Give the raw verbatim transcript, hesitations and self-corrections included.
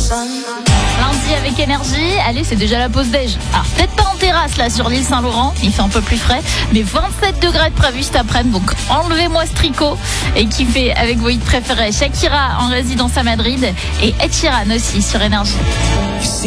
Lundi avec énergie, allez, c'est déjà la pause déj. Alors peut-être pas en terrasse là sur l'île Saint-Laurent, il fait un peu plus frais, mais vingt-sept degrés de prévu cet après-midi, donc enlevez-moi ce tricot et kiffez avec vos hits préférés. Shakira en résidence à Madrid et Ed Sheeran aussi sur énergie.